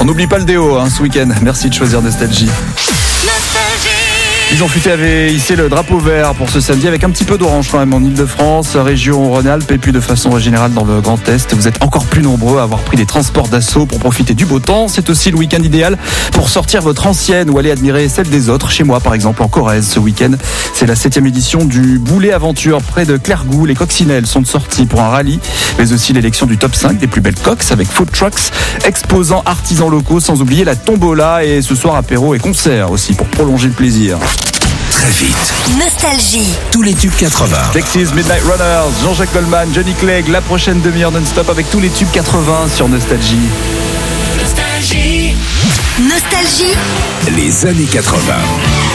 On n'oublie pas le déo ce week-end. Merci de choisir Nostalgie. Ils ont futé avait hissé le drapeau vert pour ce samedi avec un petit peu d'orange quand même en Ile-de-France, région Rhône-Alpes et puis de façon générale dans le Grand Est. Vous êtes encore plus nombreux à avoir pris des transports d'assaut pour profiter du beau temps. C'est aussi le week-end idéal pour sortir votre ancienne ou aller admirer celle des autres. Chez moi par exemple en Corrèze ce week-end, c'est la 7e édition du Boulet Aventure près de Clairgouls. Les coccinelles sont sorties pour un rallye, mais aussi l'élection du top 5 des plus belles coques avec food trucks, exposants artisans locaux, sans oublier la tombola et ce soir apéro et concert aussi pour prolonger le plaisir. Très vite. Nostalgie. Tous les tubes 80. Texas Midnight Runners, Jean-Jacques Goldman, Johnny Clegg, la prochaine demi-heure non-stop avec tous les tubes 80 sur Nostalgie. Nostalgie. Les années 80.